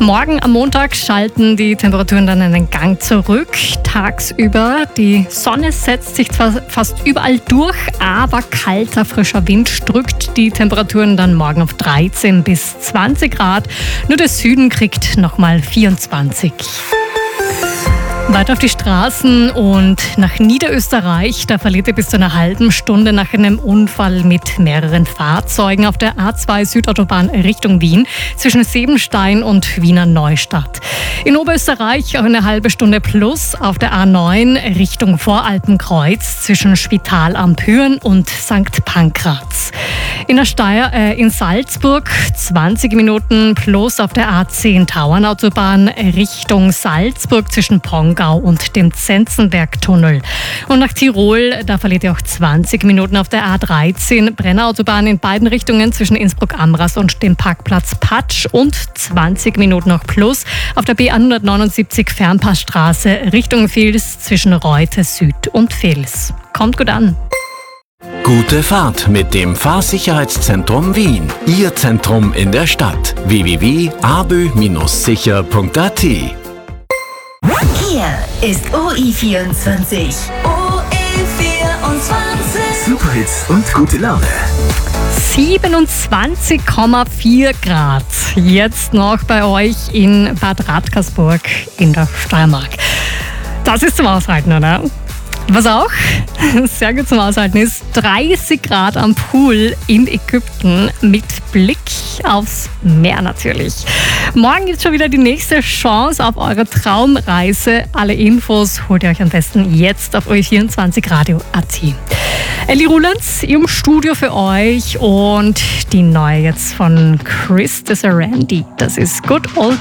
Morgen am Montag schalten die Temperaturen dann einen Gang zurück. Tagsüber, die Sonne setzt sich zwar fast überall durch, aber kalter, frischer Wind drückt die Temperaturen dann morgen auf 13 bis 20 Grad. Nur der Süden kriegt nochmal 24. Weiter auf die Straßen und nach Niederösterreich. Da verliert ihr bis zu einer halben Stunde nach einem Unfall mit mehreren Fahrzeugen auf der A2 Südautobahn Richtung Wien zwischen Sebenstein und Wiener Neustadt. In Oberösterreich auch eine halbe Stunde plus auf der A9 Richtung Voralpenkreuz zwischen Spital am Pyhrn und St. Pankraz. In Salzburg 20 Minuten plus auf der A10 Tauernautobahn Richtung Salzburg zwischen Pongau und dem Zenzenbergtunnel. Und nach Tirol, da verliert ihr auch 20 Minuten auf der A13 Brennerautobahn in beiden Richtungen zwischen Innsbruck-Amras und dem Parkplatz Patsch und 20 Minuten noch plus auf der B179 Fernpassstraße Richtung Vils zwischen Reute Süd und Vils. Kommt gut an. Gute Fahrt mit dem Fahrsicherheitszentrum Wien. Ihr Zentrum in der Stadt. www.abö-sicher.at. Hier ist OE24. OE24. Superhits und gute Laune. 27,4 Grad. Jetzt noch bei euch in Bad Radkersburg in der Steiermark. Das ist zum Aushalten, oder? Was auch sehr gut zum Aushalten ist, 30 Grad am Pool in Ägypten mit Blick aufs Meer natürlich. Morgen gibt es schon wieder die nächste Chance auf eure Traumreise. Alle Infos holt ihr euch am besten jetzt auf OE24radio.at. Ellie Rulands im Studio für euch und die neue jetzt von Chris Desarandi. Das ist Good Old